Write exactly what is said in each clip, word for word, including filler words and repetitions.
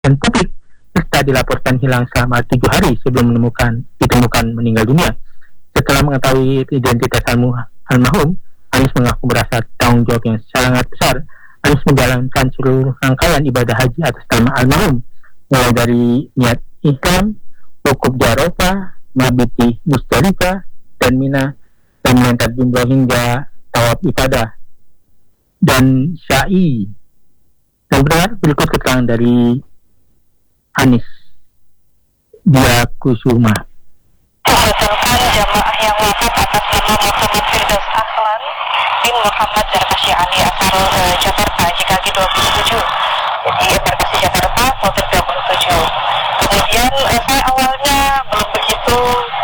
dan publik, serta dilaporkan hilang selama tujuh hari sebelum menemukan ditemukan meninggal dunia. Setelah mengetahui identitas almarhum, Anies mengaku merasa tanggung jawab yang sangat besar. Anies menjalankan seluruh rangkaian ibadah haji atas nama almarhum, mulai dari niat ihram, wukuf di Arafah, mabit di Musdalifah dan Mina, dan melempar jumroh hingga tawaf ibadah dan sa'i. Dan benar, berikut keterangan dari Anies Diakusuma. Dihasilkan jamaah yang wafat atas nama Muhammad Firdaus Ahlan bin Muhammad Darmashi Ali asal uh, Jakarta, J K G dua puluh tujuh, di embarkasi Jakarta, kloter dua puluh tujuh. Kemudian uh, saya awalnya belum begitu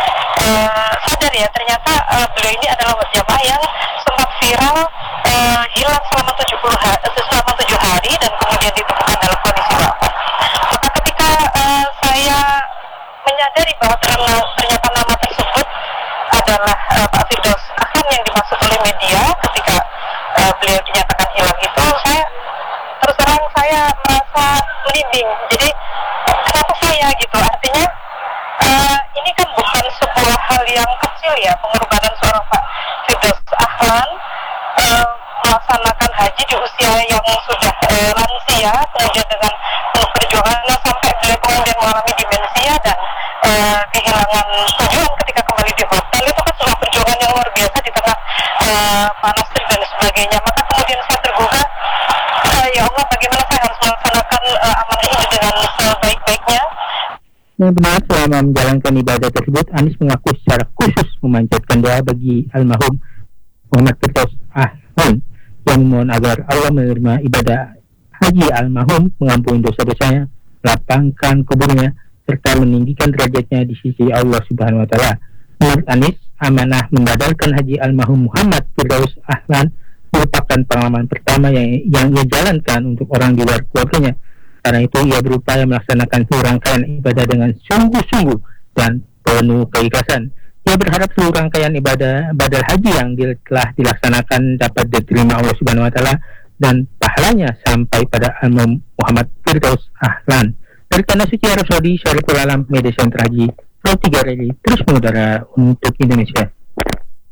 uh, sadar ya, ternyata uh, beliau ini adalah jamaah yang sempat viral uh, hilang selama tujuh puluh hari, selama tujuh hari dan kemudian ditemukan dalam kondisi wafat. Maka ketika uh, saya menyadari bahwa ternyata nama tersebut adalah uh, Pak Firdaus Ahlan yang dimaksud oleh media ketika uh, beliau dinyatakan hilang itu, saya terus terang saya merasa merinding. Jadi kenapa saya gitu? Artinya uh, ini kan bukan sebuah hal yang kecil ya, pengorbanan seorang Pak Firdaus Ahlan uh, melaksanakan haji di usia yang sudah uh, lansia, kemudian dengan penuh perjuangannya sampai beliau kemudian mengalami demensia dan uh, kehilangan tujuan ketika kembali di hotel. Itu kan sebuah perjuangan yang luar biasa di tengah uh, panas terik dan sebagainya. Maka kemudian saya tergugah, uh, ya Allah, bagaimana saya harus melaksanakan uh, amanah ini dengan sebaik-baiknya. Yang benar, selama menjalankan ibadah tersebut, Anies mengaku secara khusus memanjatkan doa bagi almarhum Muhammad Firdaus Ahlan yang memohon agar Allah menerima ibadah haji almarhum, mengampuni dosa-dosanya, lapangkan kuburnya, serta meninggikan derajatnya di sisi Allah Subhanahu wa Ta'ala. Menurut Anies, amanah membadalkan haji almarhum Muhammad Firdaus Ahlan merupakan pengalaman pertama yang, yang ia jalankan untuk orang di luar keluarganya. Karena itu ia berupaya melaksanakan seluruh rangkaian ibadah dengan sungguh-sungguh dan penuh keikhlasan. Ia berharap seluruh rangkaian ibadah badal haji yang telah dilaksanakan dapat diterima Allah Subhanahu wa Ta'ala dan pahalanya sampai pada almarhum Muhammad Firdaus Ahlan. Dari Tanah Suci Arab Saudi, Syariful Alam, Media Center Haji, Pro tiga Rally, terus mengudara untuk Indonesia.